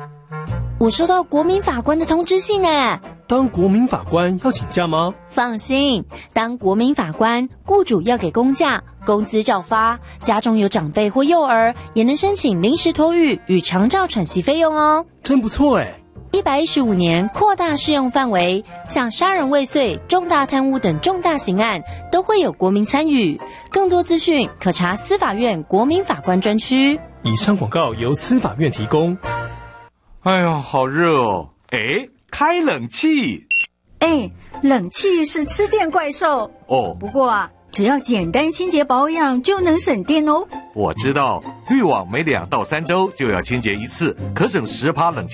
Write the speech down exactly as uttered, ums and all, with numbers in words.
我收到国民法官的通知信诶。 当国民法官要请假吗？ 放心，当国民法官，雇主要给公假，工资照发，家中有长辈或幼儿，也能申请临时托育与长照喘息费用哦。 真不错诶。 一百一十五年扩大适用范围，像杀人未遂、重大贪污等重大刑案都会有国民参与。更多资讯可查司法院国民法官专区。 以上广告由司法院提供。 哎呀，好热哦！哎，开冷气。 哎，冷气是吃电怪兽哦。 不过啊，只要简单清洁保养就能省电哦。 我知道，滤网每两到三周就要清洁一次，可省十趴冷气。